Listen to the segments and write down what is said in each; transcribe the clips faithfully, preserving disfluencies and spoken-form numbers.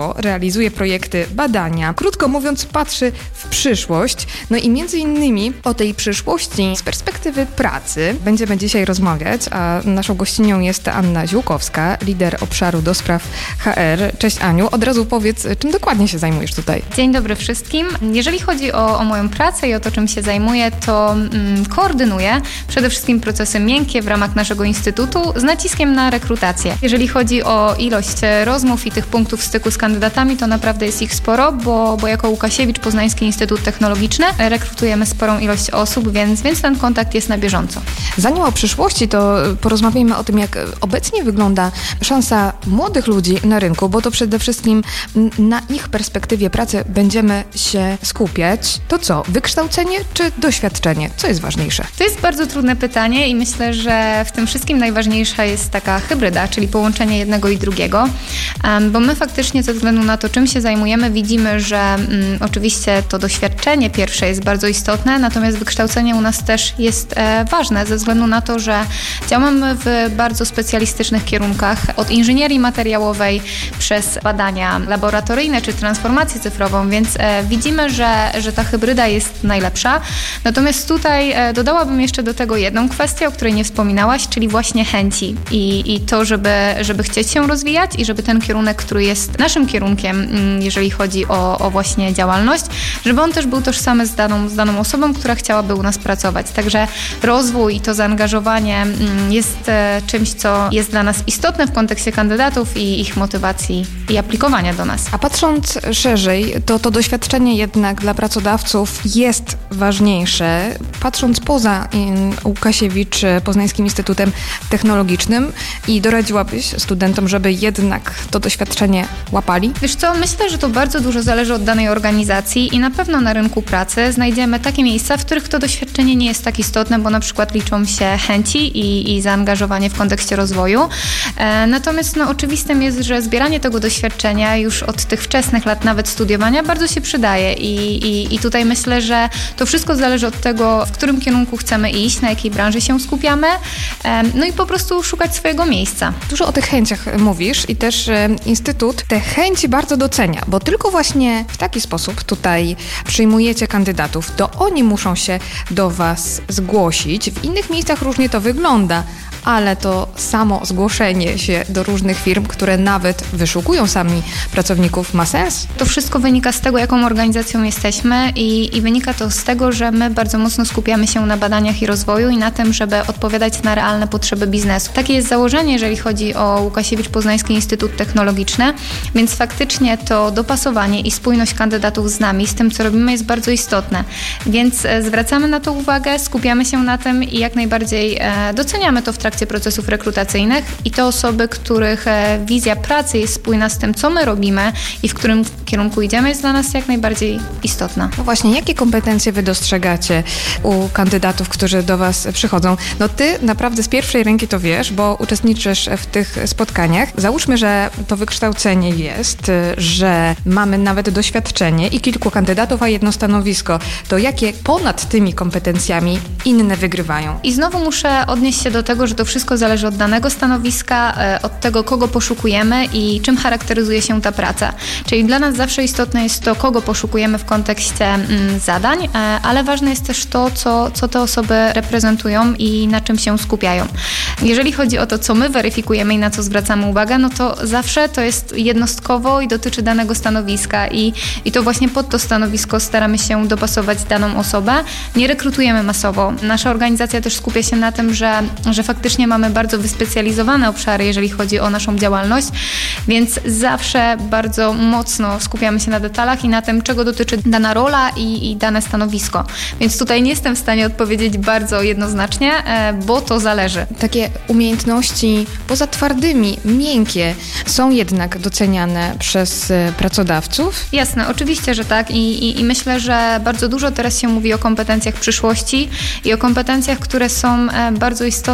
realizuje projekty badania. Krótko mówiąc, patrzy w przyszłość. No i między innymi o tej przyszłości z perspektywy pracy będziemy dzisiaj rozmawiać, a naszą gościnią jest Anna Ziółkowska, lider obszaru do spraw H R. Cześć Aniu, od razu powiedz, czym dokładnie się zajmujesz tutaj? Dzień dobry wszystkim. Jeżeli chodzi o, o moją pracę i o to, czym się zajmuję, to mm, koordynuję przede wszystkim procesy miękkie w ramach naszego instytutu z naciskiem na rekrutację. Jeżeli chodzi o ilość rozmów i tych punktów styku z kandydatami, to naprawdę jest ich sporo, bo, bo jako Łukasiewicz Poznański Instytut Technologiczny rekrutujemy sporą ilość osób, więc, więc ten kontakt jest na bieżąco. Zanim o przyszłości, to porozmawiajmy o tym, jak obecnie wygląda szansa młodych ludzi na rynku, bo to przede wszystkim na ich perspektywie pracy będziemy się skupiać. To co, wykształcenie czy doświadczenie? Co jest ważniejsze? To jest bardzo trudne pytanie i myślę, że w tym wszystkim najważniejsza jest taka hybryda, czyli połączenie jednego i drugiego, bo my faktycznie ze względu na to, czym się zajmujemy, widzimy, że um, oczywiście to doświadczenie pierwsze jest bardzo istotne, natomiast wykształcenie u nas też jest e, ważne ze względu na to, że działamy w bardzo specjalistycznych kierunkach, od inżynierii materiałowej przez badania laboratoryjne czy transformację cyfrową, więc e, widzimy, że, że ta hybryda jest najlepsza. Natomiast tutaj e, dodałabym jeszcze do tego jedną kwestię, o której nie wspominałaś, czyli właśnie chęci i, i to, żeby, żeby chcieć się rozwijać i żeby ten kierunek, który jest naszym kierunkiem, jeżeli chodzi o, o właśnie działalność, żeby on też był tożsamy z daną, z daną osobą, która chciałaby u nas pracować. Także rozwój i to zaangażowanie jest czymś, co jest dla nas istotne w kontekście kandydatów i ich motywacji i aplikowania do nas. A patrząc szerzej, to to doświadczenie jednak dla pracodawców jest ważniejsze. Patrząc poza Łukasiewicz Poznańskim Instytutem Technologicznym i doradziłabyś studentom, żeby jednak to doświadczenie łapali? Wiesz co, myślę, że to bardzo dużo zależy od danej organizacji i na pewno na rynku pracy znajdziemy takie miejsca, w których to doświadczenie nie jest tak istotne, bo na przykład liczą się chęci i, i zaangażowanie w kontekście rozwoju. E, natomiast no, oczywistym jest, że zbieranie tego doświadczenia już od tych wczesnych lat nawet studiowania bardzo się przydaje i, i, i tutaj myślę, że to wszystko zależy od tego, w którym kierunku chcemy iść, na jakiej branży się skupiamy, e, no i po prostu szukać swojego miejsca. Dużo o tych chęciach mówisz i też e, Instytut te chęci bardzo docenia, bo tylko właśnie w taki sposób tutaj przyjmujecie kandydatów, to oni muszą się do Was zgłosić. W innych miejscach różnie to wygląda, ale to samo zgłoszenie się do różnych firm, które nawet wyszukują sami pracowników, ma sens? To wszystko wynika z tego, jaką organizacją jesteśmy i, i wynika to z tego, że my bardzo mocno skupiamy się na badaniach i rozwoju i na tym, żeby odpowiadać na realne potrzeby biznesu. Takie jest założenie, jeżeli chodzi o Łukasiewicz Poznański Instytut Technologiczny, więc faktycznie to dopasowanie i spójność kandydatów z nami, z tym, co robimy, jest bardzo istotne. Więc zwracamy na to uwagę, skupiamy się na tym i jak najbardziej e, doceniamy to w trakcie procesów rekrutacyjnych i te osoby, których wizja pracy jest spójna z tym, co my robimy i w którym kierunku idziemy, jest dla nas jak najbardziej istotna. No właśnie, jakie kompetencje Wy dostrzegacie u kandydatów, którzy do Was przychodzą? No Ty naprawdę z pierwszej ręki to wiesz, bo uczestniczysz w tych spotkaniach. Załóżmy, że to wykształcenie jest, że mamy nawet doświadczenie i kilku kandydatów, a jedno stanowisko. To jakie ponad tymi kompetencjami inne wygrywają? I znowu muszę odnieść się do tego, że to wszystko zależy od danego stanowiska, od tego, kogo poszukujemy i czym charakteryzuje się ta praca. Czyli dla nas zawsze istotne jest to, kogo poszukujemy w kontekście mm, zadań, ale ważne jest też to, co, co te osoby reprezentują i na czym się skupiają. Jeżeli chodzi o to, co my weryfikujemy i na co zwracamy uwagę, no to zawsze to jest jednostkowo i dotyczy danego stanowiska i, i to właśnie pod to stanowisko staramy się dopasować daną osobę. Nie rekrutujemy masowo. Nasza organizacja też skupia się na tym, że, że faktycznie mamy bardzo wyspecjalizowane obszary, jeżeli chodzi o naszą działalność, więc zawsze bardzo mocno skupiamy się na detalach i na tym, czego dotyczy dana rola i, i dane stanowisko. Więc tutaj nie jestem w stanie odpowiedzieć bardzo jednoznacznie, bo to zależy. Takie umiejętności poza twardymi, miękkie są jednak doceniane przez pracodawców? Jasne, oczywiście, że tak i, i, i myślę, że bardzo dużo teraz się mówi o kompetencjach przyszłości i o kompetencjach, które są bardzo istotne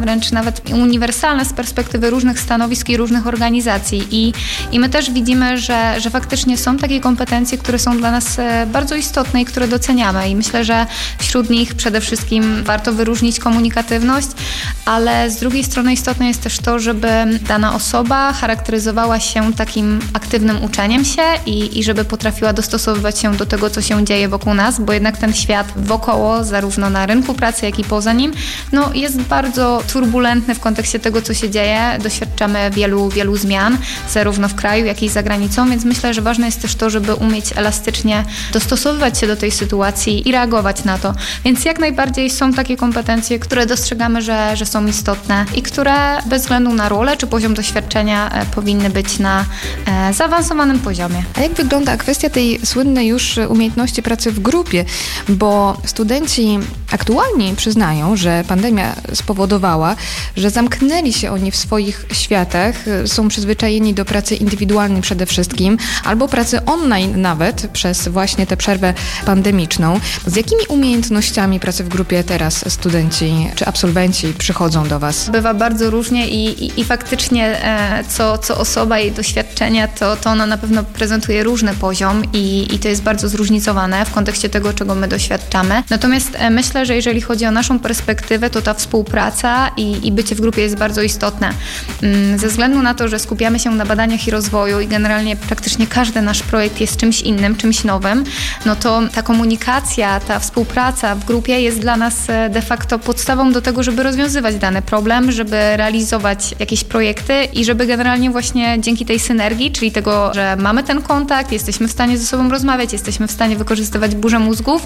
wręcz nawet uniwersalne z perspektywy różnych stanowisk i różnych organizacji. I, i my też widzimy, że, że faktycznie są takie kompetencje, które są dla nas bardzo istotne i które doceniamy. I myślę, że wśród nich przede wszystkim warto wyróżnić komunikatywność, ale z drugiej strony istotne jest też to, żeby dana osoba charakteryzowała się takim aktywnym uczeniem się i, i żeby potrafiła dostosowywać się do tego, co się dzieje wokół nas, bo jednak ten świat wokoło, zarówno na rynku pracy, jak i poza nim, no jest bardzo turbulentny w kontekście tego, co się dzieje. Doświadczamy wielu, wielu zmian, zarówno w kraju, jak i za granicą, więc myślę, że ważne jest też to, żeby umieć elastycznie dostosowywać się do tej sytuacji i reagować na to. Więc jak najbardziej są takie kompetencje, które dostrzegamy, że, że są istotne i które bez względu na rolę czy poziom doświadczenia e, powinny być na e, zaawansowanym poziomie. A jak wygląda kwestia tej słynnej już umiejętności pracy w grupie? Bo studenci aktualnie przyznają, że pandemia spowodowała, że zamknęli się oni w swoich światach, są przyzwyczajeni do pracy indywidualnej przede wszystkim, albo pracy online nawet przez właśnie tę przerwę pandemiczną. Z jakimi umiejętnościami pracy w grupie teraz studenci czy absolwenci przychodzą do Was? Bywa bardzo różnie i, i, i faktycznie e, co, co osoba, jej doświadczenia, to, to ona na pewno prezentuje różny poziom i, i to jest bardzo zróżnicowane w kontekście tego, czego my doświadczamy. Natomiast e, myślę, że jeżeli chodzi o naszą perspektywę, to ta współpraca i, i bycie w grupie jest bardzo istotne. Mm, ze względu na to, że skupiamy się na badaniach i rozwoju i generalnie praktycznie każdy nasz projekt jest czymś innym, czymś nowym, no to ta komunikacja, ta współpraca w grupie jest dla nas de facto podstawą do tego, żeby rozwiązywać dany problem, żeby realizować jakieś projekty i żeby generalnie właśnie dzięki tej synergii, czyli tego, że mamy ten kontakt, jesteśmy w stanie ze sobą rozmawiać, jesteśmy w stanie wykorzystywać burzę mózgów,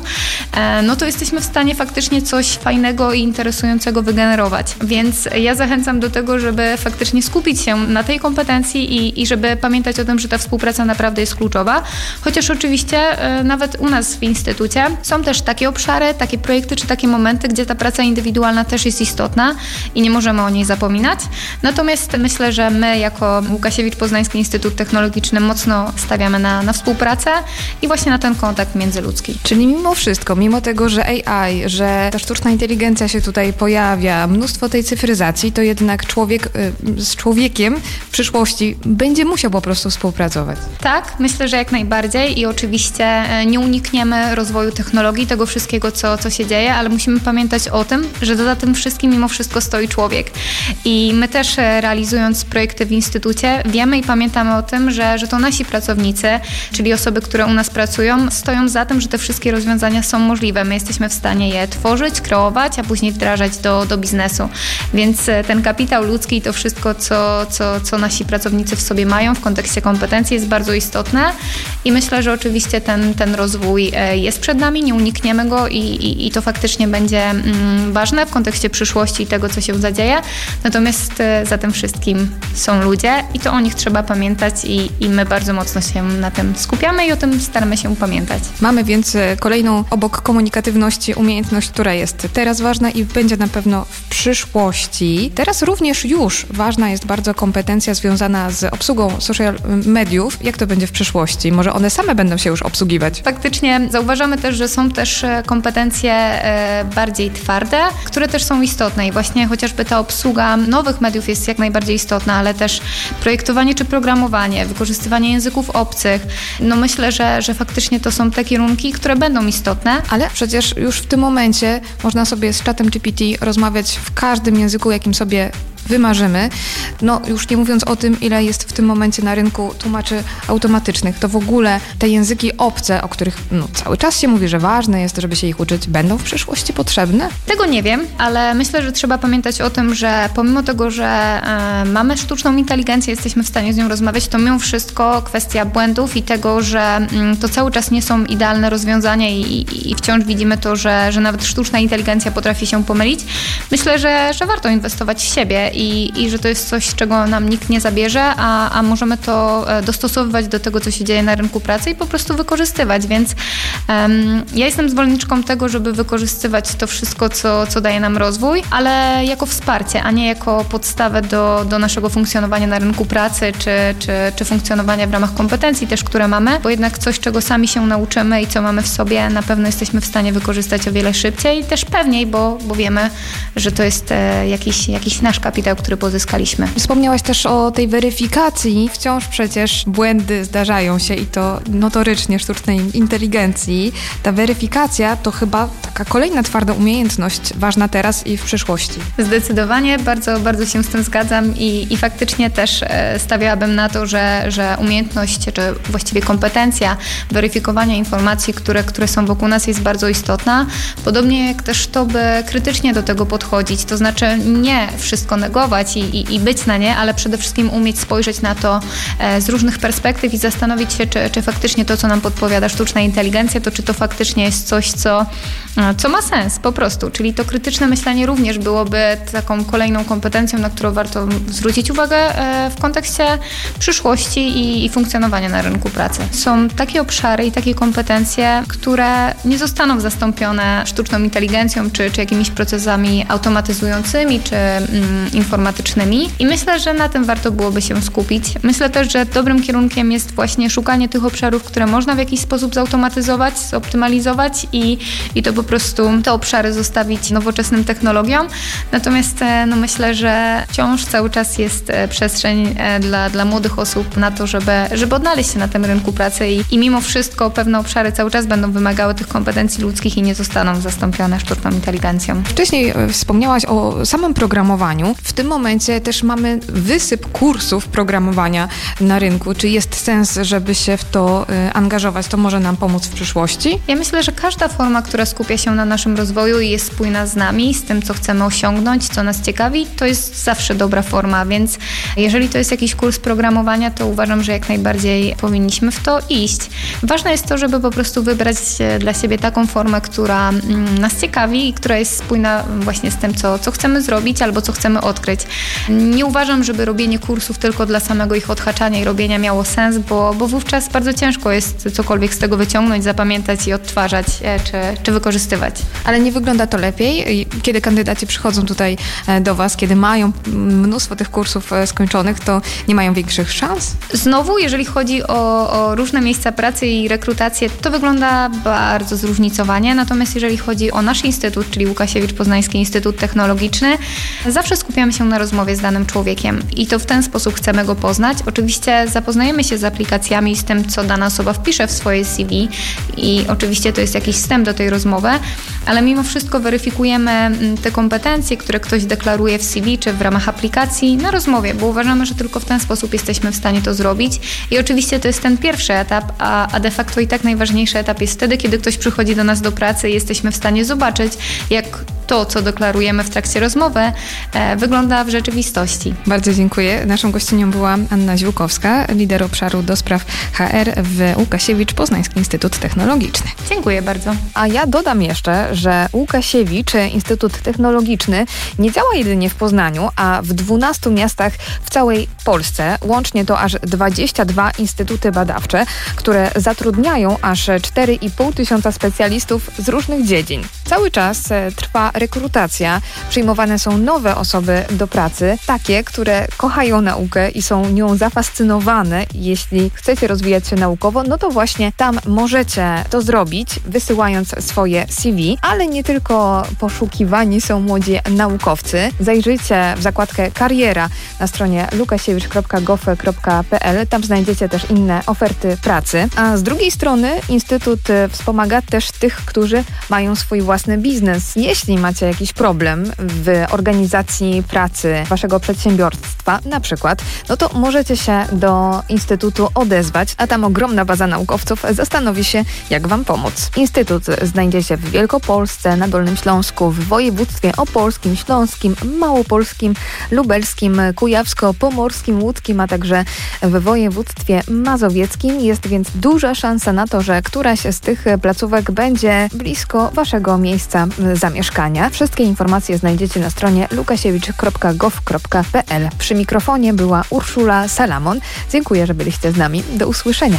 no to jesteśmy w stanie faktycznie coś fajnego i interesującego wygenerować. Więc ja zachęcam do tego, żeby faktycznie skupić się na tej kompetencji i, i żeby pamiętać o tym, że ta współpraca naprawdę jest kluczowa. Chociaż oczywiście nawet u nas w Instytucie są też takie obszary, takie projekty czy takie momenty, gdzie ta praca indywidualna też jest istotna i nie możemy o niej zapominać. Natomiast myślę, że my jako Łukasiewicz Poznański Instytut Technologiczny mocno stawiamy na, na współpracę i właśnie na ten kontakt międzyludzki. Czyli mimo wszystko, mimo tego, że A I, że ta sztuczna inteligencja się tutaj pojawia, mnóstwo tej cyfryzacji, to jednak człowiek y, z człowiekiem w przyszłości będzie musiał po prostu współpracować. Tak, myślę, że jak najbardziej i oczywiście nie unikniemy rozwoju technologii, tego wszystkiego, co, co się dzieje, ale musimy pamiętać o tym, że za tym wszystkim mimo wszystko stoi człowiek. I my też realizując projekty w Instytucie wiemy i pamiętamy o tym, że, że to nasi pracownicy, czyli osoby, które u nas pracują, stoją za tym, że te wszystkie rozwiązania są możliwe. My jesteśmy w stanie je tworzyć, kreować, a później wdrażać do, do biznesu. Więc ten kapitał ludzki i to wszystko, co, co, co nasi pracownicy w sobie mają w kontekście kompetencji jest bardzo istotne i myślę, że oczywiście ten, ten rozwój jest przed nami, nie unikniemy go i, i, i to faktycznie będzie mm, ważne w kontekście przyszłości i tego, co się zadzieje. Natomiast za tym wszystkim są ludzie i to o nich trzeba pamiętać i, i my bardzo mocno się na tym skupiamy i o tym staramy się pamiętać. Mamy więc kolejną obok komunikatywności umiejętność, która jest teraz ważna i będzie na pewno w przyszłości. Teraz również już ważna jest bardzo kompetencja związana z obsługą social mediów. Jak to będzie w przyszłości? Może one same będą się już obsługiwać? Faktycznie zauważamy też, że są też kompetencje bardziej twarde, które też są istotne i właśnie chociażby ta obsługa nowych mediów jest jak najbardziej istotna, ale też projektowanie czy programowanie, wykorzystywanie języków obcych. No myślę, że, że faktycznie to są te kierunki, które będą istotne. Ale przecież już w tym momencie można sobie z czatem G P T rozmawiać w każdym języku, jakim sobie wymarzymy. No już nie mówiąc o tym, ile jest w tym momencie na rynku tłumaczy automatycznych, to w ogóle te języki obce, o których no, cały czas się mówi, że ważne jest, żeby się ich uczyć, będą w przyszłości potrzebne? Tego nie wiem, ale myślę, że trzeba pamiętać o tym, że pomimo tego, że y, mamy sztuczną inteligencję, jesteśmy w stanie z nią rozmawiać, to mimo wszystko kwestia błędów i tego, że y, to cały czas nie są idealne rozwiązania i, i, i wciąż widzimy to, że, że nawet sztuczna inteligencja potrafi się pomylić. Myślę, że, że warto inwestować w siebie i, i że to jest coś, czego nam nikt nie zabierze, a, a możemy to dostosowywać do tego, co się dzieje na rynku pracy i po prostu wykorzystywać, więc um, ja jestem zwolenniczką tego, żeby wykorzystywać to wszystko, co, co daje nam rozwój, ale jako wsparcie, a nie jako podstawę do, do naszego funkcjonowania na rynku pracy, czy, czy, czy funkcjonowania w ramach kompetencji też, które mamy, bo jednak coś, czego sami się nauczymy i co mamy w sobie, na pewno jesteśmy w stanie wykorzystać o wiele szybciej i też pewniej, bo, bo wiemy, że to jest e, jakiś, jakiś nasz kapitał, który pozyskaliśmy. Wspomniałaś też o tej weryfikacji. Wciąż przecież błędy zdarzają się i to notorycznie sztucznej inteligencji. Ta weryfikacja to chyba taka kolejna twarda umiejętność ważna teraz i w przyszłości. Zdecydowanie, bardzo, bardzo się z tym zgadzam i, i faktycznie też e, stawiałabym na to, że, że umiejętność, czy właściwie kompetencja weryfikowania informacji, które, które są wokół nas jest bardzo istotna. Podobnie jak też to, by krytycznie do tego podchodzić, to znaczy nie wszystko negować i, i, i być na nie, ale przede wszystkim umieć spojrzeć na to e, z różnych perspektyw i zastanowić się, czy, czy faktycznie to, co nam podpowiada sztuczna inteligencja, to czy to faktycznie jest coś, co, co ma sens po prostu. Czyli to krytyczne myślenie również byłoby taką kolejną kompetencją, na którą warto zwrócić uwagę e, w kontekście przyszłości i, i funkcjonowania na rynku pracy. Są takie obszary i takie kompetencje, które nie zostaną zastąpione sztuczną inteligencją, czy, czy jakimiś procesami automatyzującymi, czy mm, informatycznymi. I myślę, że na tym warto byłoby się skupić. Myślę też, że dobrym kierunkiem jest właśnie szukanie tych obszarów, które można w jakiś sposób zautomatyzować, zoptymalizować i, i to po prostu te obszary zostawić nowoczesnym technologiom. Natomiast no myślę, że wciąż cały czas jest przestrzeń dla, dla młodych osób na to, żeby, żeby odnaleźć się na tym rynku pracy i, i mimo wszystko pewne obszary cały czas będą wymagały tych kompetencji ludzkich i nie zostaną zastąpione sztuczną inteligencją. Wcześniej wspomniałaś o samym programowaniu. W tym momencie też mamy wysyp kursów programowania na rynku. Czy jest sens, żeby się w to angażować? To może nam pomóc w przyszłości? Ja myślę, że każda forma, która skupia się na naszym rozwoju i jest spójna z nami, z tym, co chcemy osiągnąć, co nas ciekawi, to jest zawsze dobra forma, więc jeżeli to jest jakiś kurs programowania, to uważam, że jak najbardziej powinniśmy w to iść. Ważne jest to, żeby po prostu wybrać dla siebie taką formę, która nas ciekawi i która jest spójna właśnie z tym, co, co chcemy zrobić albo co chcemy odkryć. Nie uważam, żeby robienie kursów tylko dla samego ich odhaczania i robienia miało sens, bo, bo wówczas bardzo ciężko jest cokolwiek z tego wyciągnąć, zapamiętać i odtwarzać, czy, czy wykorzystywać. Ale nie wygląda to lepiej, kiedy kandydaci przychodzą tutaj do Was, kiedy mają mnóstwo tych kursów skończonych, to nie mają większych szans? Znowu, jeżeli chodzi o, o różne miejsca pracy i rekrutację, to wygląda bardzo zróżnicowanie, natomiast jeżeli chodzi o nasz instytut, czyli Łukasiewicz Poznański Instytut Technologiczny, zawsze skupiamy się na rozmowie z danym człowiekiem i to w ten sposób chcemy go poznać. Oczywiście zapoznajemy się z aplikacjami i z tym, co dana osoba wpisze w swoje C V i oczywiście to jest jakiś wstęp do tej rozmowy, ale mimo wszystko weryfikujemy te kompetencje, które ktoś deklaruje w C V czy w ramach aplikacji na rozmowie, bo uważamy, że tylko w ten sposób jesteśmy w stanie to zrobić i oczywiście to jest ten pierwszy etap, a, a de facto i tak najważniejszy etap jest wtedy, kiedy ktoś przychodzi do nas do pracy i jesteśmy w stanie zobaczyć, jak to, co deklarujemy w trakcie rozmowy, e, wygląda w rzeczywistości. Bardzo dziękuję. Naszą gościnią była Anna Ziółkowska, lider obszaru do spraw H R w Łukasiewicz Poznański Instytut Technologiczny. Dziękuję bardzo. A ja dodam jeszcze, że Łukasiewicz Instytut Technologiczny nie działa jedynie w Poznaniu, a w dwunastu miastach w całej Polsce. Łącznie to aż dwadzieścia dwa instytuty badawcze, które zatrudniają aż cztery i pół tysiąca specjalistów z różnych dziedzin. Cały czas trwa rekrutacja. Przyjmowane są nowe osoby do pracy, takie, które kochają naukę i są nią zafascynowane. Jeśli chcecie rozwijać się naukowo, no to właśnie tam możecie to zrobić, wysyłając swoje C V, ale nie tylko poszukiwani są młodzi naukowcy. Zajrzyjcie w zakładkę Kariera na stronie lukasiewicz kropka gov kropka p l. Tam znajdziecie też inne oferty pracy. A z drugiej strony Instytut wspomaga też tych, którzy mają swój własny biznes. Jeśli macie jakiś problem w organizacji pracy waszego przedsiębiorstwa na przykład, no to możecie się do Instytutu odezwać, a tam ogromna baza naukowców zastanowi się, jak wam pomóc. Instytut znajdzie się w Wielkopolsce, na Dolnym Śląsku, w województwie opolskim, śląskim, małopolskim, lubelskim, kujawsko-pomorskim, łódzkim, a także w województwie mazowieckim. Jest więc duża szansa na to, że któraś z tych placówek będzie blisko waszego miejsca zamieszkania. Wszystkie informacje znajdziecie na stronie lukasiewicz kropka gov kropka p l. Przy mikrofonie była Urszula Salamon. Dziękuję, że byliście z nami. Do usłyszenia.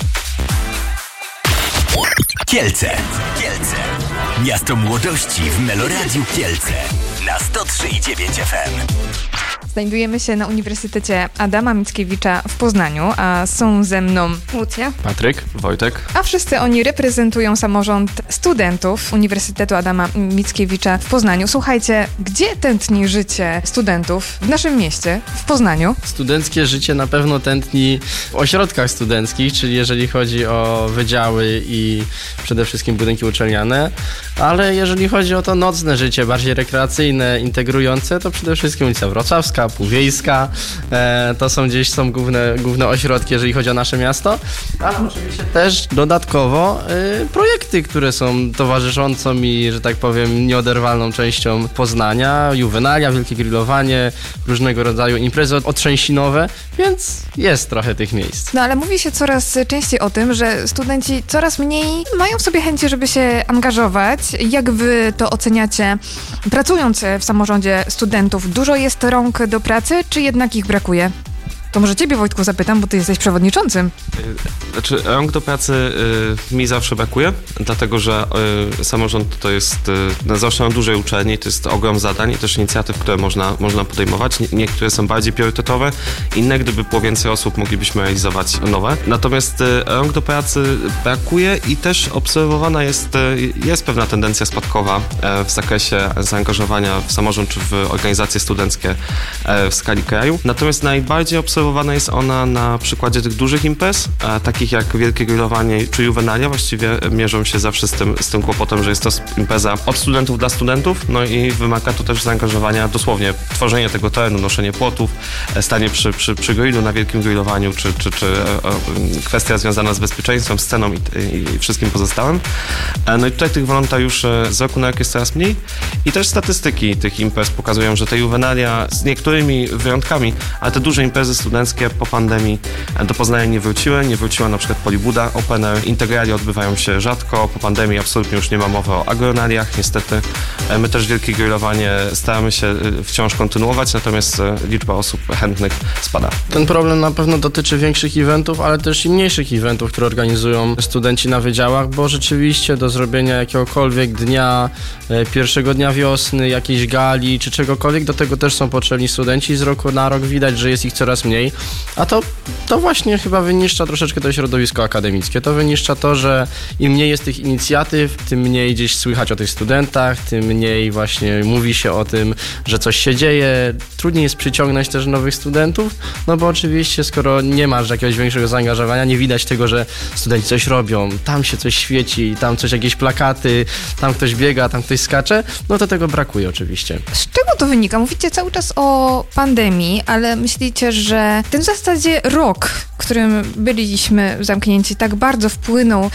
Kielce. Kielce. Miasto młodości w Meloradiu Kielce. Na sto trzy i dziewięć F M. Znajdujemy się na Uniwersytecie Adama Mickiewicza w Poznaniu, a są ze mną Łucja, Patryk, Wojtek. A wszyscy oni reprezentują samorząd studentów Uniwersytetu Adama Mickiewicza w Poznaniu. Słuchajcie, gdzie tętni życie studentów w naszym mieście, w Poznaniu? Studenckie życie na pewno tętni w ośrodkach studenckich, czyli jeżeli chodzi o wydziały i przede wszystkim budynki uczelniane, ale jeżeli chodzi o to nocne życie, bardziej rekreacyjne, integrujące, to przede wszystkim ulica Wrocławska, Półwiejska, e, to są gdzieś są główne, główne ośrodki, jeżeli chodzi o nasze miasto, ale oczywiście też dodatkowo e, projekty, które są towarzyszącą i, że tak powiem, nieoderwalną częścią Poznania, juwenalia, wielkie grillowanie, różnego rodzaju imprezy otrzęsinowe, więc jest trochę tych miejsc. No ale mówi się coraz częściej o tym, że studenci coraz mniej mają w sobie chęci, żeby się angażować. Jak wy to oceniacie, pracując w samorządzie studentów? Dużo jest rąk do pracy, czy jednak ich brakuje? To może ciebie, Wojtku, zapytam, bo ty jesteś przewodniczącym. Znaczy, rąk do pracy y, mi zawsze brakuje, dlatego że y, samorząd to jest, y, zawsze na dużej uczelni, to jest ogrom zadań i też inicjatyw, które można, można podejmować. Nie, niektóre są bardziej priorytetowe, inne, gdyby było więcej osób, moglibyśmy realizować nowe. Natomiast y, rąk do pracy brakuje i też obserwowana jest, y, jest pewna tendencja spadkowa y, w zakresie zaangażowania w samorząd czy w organizacje studenckie y, w skali kraju. Natomiast najbardziej obserwowana jest ona na przykładzie tych dużych imprez, a takich jak Wielkie Grillowanie czy Juwenalia właściwie mierzą się zawsze z tym, z tym kłopotem, że jest to impreza od studentów dla studentów, no i wymaga to też zaangażowania, dosłownie tworzenie tego terenu, noszenie płotów, stanie przy, przy, przy grillu na Wielkim Grillowaniu, czy, czy, czy kwestia związana z bezpieczeństwem, sceną i, i wszystkim pozostałym. No i tutaj tych wolontariuszy z roku na rok jest coraz mniej i też statystyki tych imprez pokazują, że te Juwenalia z niektórymi wyjątkami, ale te duże imprezy studenckie po pandemii do Poznania nie wróciły. Nie wróciła na przykład Polibuda Open Air. Integralia odbywają się rzadko. Po pandemii absolutnie już nie ma mowy o agronaliach, niestety. My też Wielkie Grillowanie staramy się wciąż kontynuować, natomiast liczba osób chętnych spada. Ten problem na pewno dotyczy większych eventów, ale też i mniejszych eventów, które organizują studenci na wydziałach, bo rzeczywiście do zrobienia jakiegokolwiek dnia, pierwszego dnia wiosny, jakiejś gali czy czegokolwiek, do tego też są potrzebni studenci. Z roku na rok widać, że jest ich coraz mniej, a to, to właśnie chyba wyniszcza troszeczkę to środowisko akademickie. To wyniszcza to, że im mniej jest tych inicjatyw, tym mniej gdzieś słychać o tych studentach, tym mniej właśnie mówi się o tym, że coś się dzieje. Trudniej jest przyciągnąć też nowych studentów, no bo oczywiście skoro nie masz jakiegoś większego zaangażowania, nie widać tego, że studenci coś robią, tam się coś świeci, tam coś, jakieś plakaty, tam ktoś biega, tam ktoś skacze, no to tego brakuje oczywiście. Z czego to wynika? Mówicie cały czas o pandemii, ale myślicie, że ten w zasadzie rok, w którym byliśmy zamknięci, tak bardzo wpłynął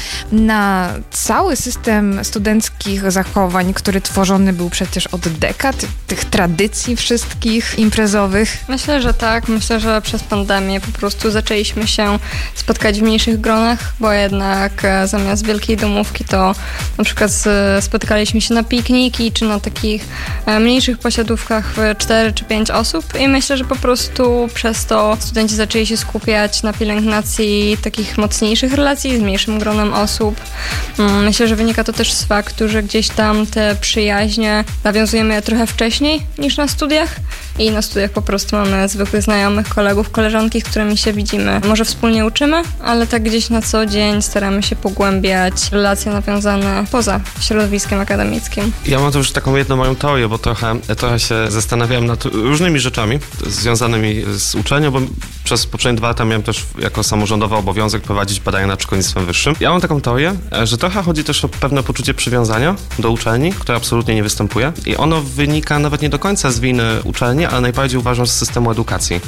na cały system studenckich zachowań, który tworzony był przecież od dekad, tych tradycji wszystkich imprezowych? Myślę, że tak. Myślę, że przez pandemię po prostu zaczęliśmy się spotkać w mniejszych gronach, bo jednak zamiast wielkiej domówki to na przykład spotykaliśmy się na pikniki czy na takich mniejszych posiadówkach w cztery czy pięć osób i myślę, że po prostu przez to studenci zaczęli się skupiać na pielęgnacji takich mocniejszych relacji z mniejszym gronem osób. Myślę, że wynika to też z faktu, że gdzieś tam te przyjaźnie nawiązujemy je trochę wcześniej niż na studiach i na studiach po prostu mamy zwykłych znajomych, kolegów, koleżanki, z którymi się widzimy. Może wspólnie uczymy, ale tak gdzieś na co dzień staramy się pogłębiać relacje nawiązane poza środowiskiem akademickim. Ja mam tu już taką jedną moją teorię, bo trochę, trochę się zastanawiałem nad różnymi rzeczami związanymi z uczelnią, bo przez poprzednie dwa lata miałem też jako samorządowy obowiązek prowadzić badania nad szkolnictwem wyższym. Ja mam taką teorię, że trochę chodzi też o pewne poczucie przywiązania do uczelni, które absolutnie nie występuje i ono wynika nawet nie do końca z winy uczelni, uczelni, ale najbardziej uważam z systemu edukacji.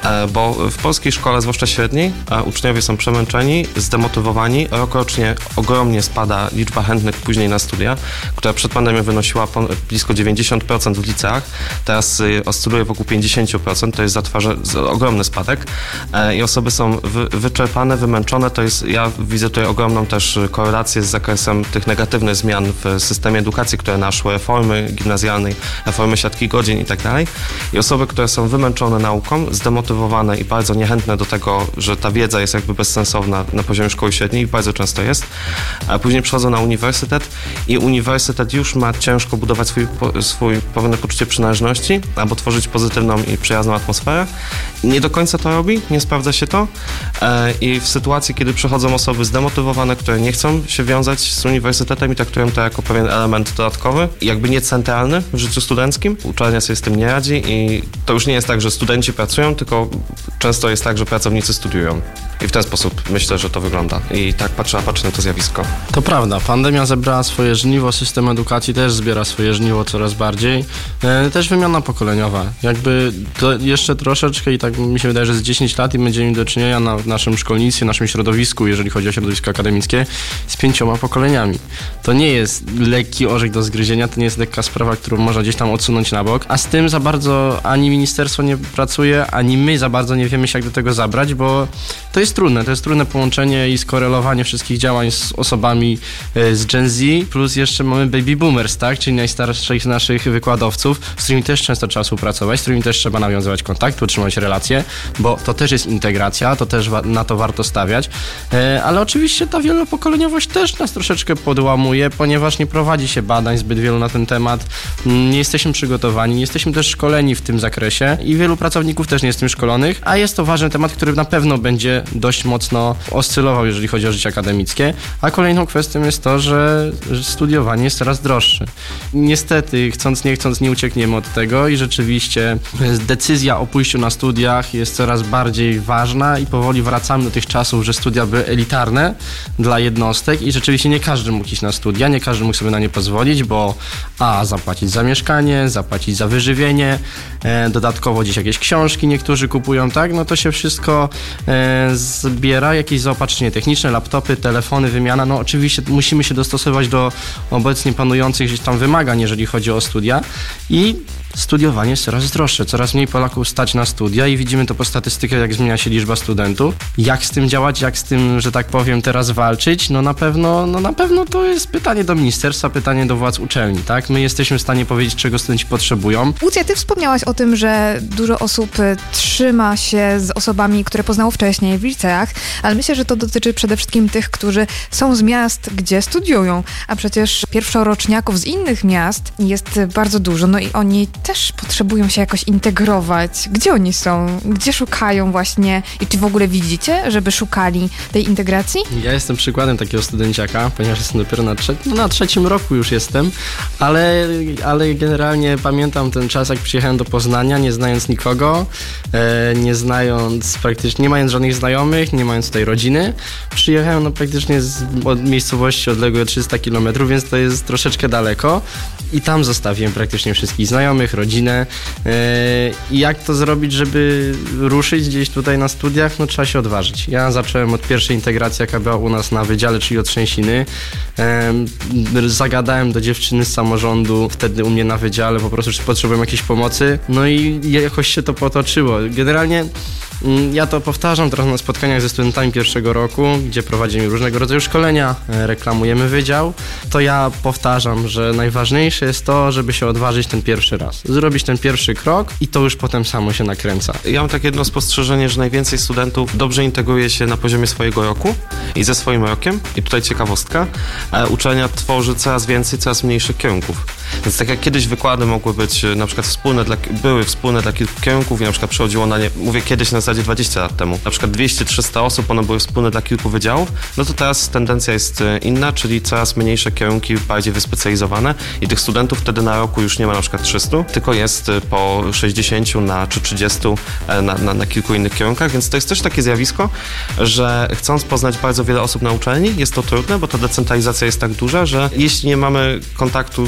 Bo w polskiej szkole, zwłaszcza średniej, uczniowie są przemęczeni, zdemotywowani. Rokrocznie ogromnie spada liczba chętnych później na studia, która przed pandemią wynosiła blisko dziewięćdziesiąt procent w liceach. Teraz oscyluje wokół pięćdziesiąt procent. To jest zatwarza, ogromny spadek. I osoby są wy, wyczerpane, wymęczone. To jest, ja widzę tutaj ogromną też korelację z zakresem tych negatywnych zmian w systemie edukacji, które naszły, reformy gimnazjalnej, reformy siatki godzin i tak dalej. I osoby, które są wymęczone nauką, zdemotywowane i bardzo niechętne do tego, że ta wiedza jest jakby bezsensowna na poziomie szkoły średniej, bardzo często jest, a później przychodzą na uniwersytet i uniwersytet już ma ciężko budować swój, swój pewne poczucie przynależności albo tworzyć pozytywną i przyjazną atmosferę. Nie do końca to robi, nie sprawdza się to i w sytuacji, kiedy przychodzą osoby zdemotywowane, które nie chcą się wiązać z uniwersytetem i traktują to jako pewien element dodatkowy, jakby nie centralny w życiu studenckim, uczelnia sobie z tym nie radzi i to już nie jest tak, że studenci pracują, tylko często jest tak, że pracownicy studiują. I w ten sposób myślę, że to wygląda. I tak patrzę, patrzę na to zjawisko. To prawda, pandemia zebrała swoje żniwo, system edukacji też zbiera swoje żniwo coraz bardziej. E, też wymiana pokoleniowa. Jakby to jeszcze troszeczkę i tak mi się wydaje, że z dziesięć lat i będziemy mieli do czynienia na naszym szkolnictwie, naszym środowisku, jeżeli chodzi o środowisko akademickie, z pięcioma pokoleniami. To nie jest lekki orzech do zgryzienia, to nie jest lekka sprawa, którą można gdzieś tam odsunąć na bok, a z tym za bardzo ani ministerstwo nie pracuje, ani my za bardzo nie wiemy się, jak do tego zabrać, bo to jest trudne, to jest trudne połączenie i skorelowanie wszystkich działań z osobami z Gen Z, plus jeszcze mamy baby boomers, tak, czyli najstarszych naszych wykładowców, z którymi też często trzeba współpracować, z którymi też trzeba nawiązywać kontakt, utrzymać relacje, bo to też jest integracja, to też wa- na to warto stawiać, e, ale oczywiście ta wielopokoleniowość też nas troszeczkę podłamuje, ponieważ nie prowadzi się badań zbyt wielu na ten temat, nie jesteśmy przygotowani, nie jesteśmy też szkoleni w tym zakresie i wielu pracowników też nie jest tym szkolonych, a jest to ważny temat, który na pewno będzie dość mocno oscylował, jeżeli chodzi o życie akademickie, a kolejną kwestią jest to, że studiowanie jest coraz droższe. Niestety, chcąc nie chcąc, nie uciekniemy od tego i rzeczywiście decyzja o pójściu na studiach jest coraz bardziej ważna i powoli wracamy do tych czasów, że studia były elitarne dla jednostek i rzeczywiście nie każdy mógł iść na studia, nie każdy mógł sobie na nie pozwolić, bo a, zapłacić za mieszkanie, zapłacić za wyżywienie, e, dodatkowo gdzieś jakieś książki niektórzy kupują, tak, no to się wszystko e, zbiera, jakieś zaopatrzenie techniczne, laptopy, telefony, wymiana, no oczywiście musimy się dostosować do obecnie panujących gdzieś tam wymagań, jeżeli chodzi o studia i studiowanie jest coraz droższe, coraz mniej Polaków stać na studia i widzimy to po statystykach, jak zmienia się liczba studentów. Jak z tym działać, jak z tym, że tak powiem, teraz walczyć? No na pewno, no na pewno to jest pytanie do ministerstwa, pytanie do władz uczelni, tak? My jesteśmy w stanie powiedzieć, czego studenci potrzebują. Łucja, ty wspomniałaś o tym, że dużo osób trzyma się z osobami, które poznało wcześniej w liceach, ale myślę, że to dotyczy przede wszystkim tych, którzy są z miast, gdzie studiują, a przecież pierwszoroczniaków z innych miast jest bardzo dużo, no i oni też potrzebują się jakoś integrować. Gdzie oni są? Gdzie szukają właśnie? I czy w ogóle widzicie, żeby szukali tej integracji? Ja jestem przykładem takiego studenciaka, ponieważ jestem dopiero na, trze- no, na trzecim roku już jestem, ale, ale generalnie pamiętam ten czas, jak przyjechałem do Poznania, nie znając nikogo, e, nie znając praktycznie, nie mając żadnych znajomych, nie mając tutaj rodziny. Przyjechałem no, praktycznie z od miejscowości odległej o trzysta kilometrów, więc to jest troszeczkę daleko i tam zostawiłem praktycznie wszystkich znajomych, rodzinę. I jak to zrobić, żeby ruszyć gdzieś tutaj na studiach? No trzeba się odważyć. Ja zacząłem od pierwszej integracji, jaka była u nas na wydziale, czyli od Trzęsiny. Zagadałem do dziewczyny z samorządu, wtedy u mnie na wydziale, po prostu czy potrzebują jakiejś pomocy. No i jakoś się to potoczyło. Generalnie ja to powtarzam teraz na spotkaniach ze studentami pierwszego roku, gdzie prowadzimy różnego rodzaju szkolenia, reklamujemy wydział. To ja powtarzam, że najważniejsze jest to, żeby się odważyć ten pierwszy raz. Zrobić ten pierwszy krok i to już potem samo się nakręca. Ja mam takie jedno spostrzeżenie, że najwięcej studentów dobrze integruje się na poziomie swojego roku i ze swoim rokiem. I tutaj ciekawostka. Uczelnia tworzy coraz więcej, coraz mniejszych kierunków. Więc tak jak kiedyś wykłady mogły być na przykład wspólne dla, były wspólne dla kilku kierunków i na przykład przychodziło na nie, mówię kiedyś na zasadzie dwadzieścia lat temu, na przykład dwieście trzysta osób, one były wspólne dla kilku wydziałów, no to teraz tendencja jest inna, czyli coraz mniejsze kierunki, bardziej wyspecjalizowane i tych studentów wtedy na roku już nie ma na przykład trzysta, tylko jest po sześćdziesięciu na, czy trzydziestu na, na, na kilku innych kierunkach, więc to jest też takie zjawisko, że chcąc poznać bardzo wiele osób na uczelni, jest to trudne, bo ta decentralizacja jest tak duża, że jeśli nie mamy kontaktu z kimś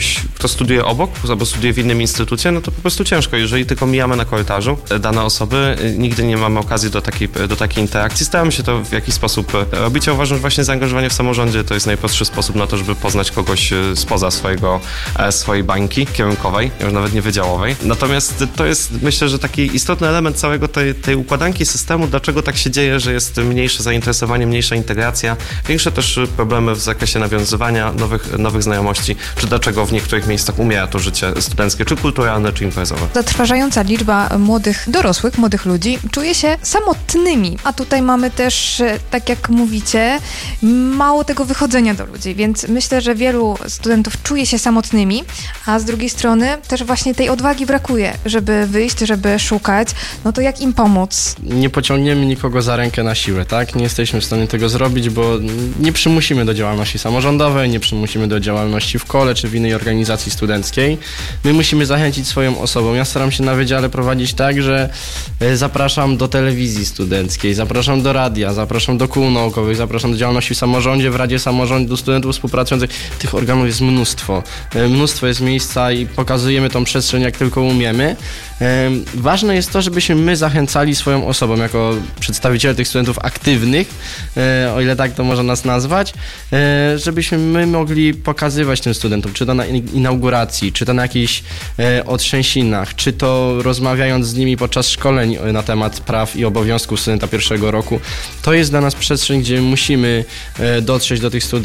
kogoś, kto studiuje obok albo studiuje w innym instytucie, no to po prostu ciężko. Jeżeli tylko mijamy na korytarzu dane osoby, nigdy nie mamy okazji do takiej, do takiej interakcji. Staramy się to w jakiś sposób robić. Ja uważam, że właśnie zaangażowanie w samorządzie to jest najprostszy sposób na to, żeby poznać kogoś spoza swojego, swojej bańki kierunkowej, już nawet nie wydziałowej. Natomiast to jest, myślę, że taki istotny element całego tej, tej układanki systemu, dlaczego tak się dzieje, że jest mniejsze zainteresowanie, mniejsza integracja, większe też problemy w zakresie nawiązywania nowych, nowych znajomości, czy dlaczego w niektórych miejscach umiera to życie studenckie, czy kulturalne, czy imprezowe. Zatrważająca liczba młodych dorosłych, młodych ludzi czuje się samotnymi, a tutaj mamy też, tak jak mówicie, mało tego wychodzenia do ludzi, więc myślę, że wielu studentów czuje się samotnymi, a z drugiej strony też właśnie tej odwagi brakuje, żeby wyjść, żeby szukać, no to jak im pomóc? Nie pociągniemy nikogo za rękę na siłę, tak? Nie jesteśmy w stanie tego zrobić, bo nie przymusimy do działalności samorządowej, nie przymusimy do działalności w kole czy w innej organizacji studenckiej. My musimy zachęcić swoją osobą. Ja staram się na wydziale prowadzić tak, że zapraszam do telewizji studenckiej, zapraszam do radia, zapraszam do kół naukowych, zapraszam do działalności w samorządzie, w Radzie Samorządu, do studentów współpracujących. Tych organów jest mnóstwo. Mnóstwo jest miejsca i pokazujemy tą przestrzeń jak tylko umiemy. Ważne jest to, żebyśmy my zachęcali swoją osobą, jako przedstawiciele tych studentów aktywnych, o ile tak to można nas nazwać, żebyśmy my mogli pokazywać tym studentom, czy to na inauguracji, czy to na jakichś otrzęsinach, czy to rozmawiając z nimi podczas szkoleń na temat praw i obowiązków studenta pierwszego roku. To jest dla nas przestrzeń, gdzie musimy dotrzeć do tych,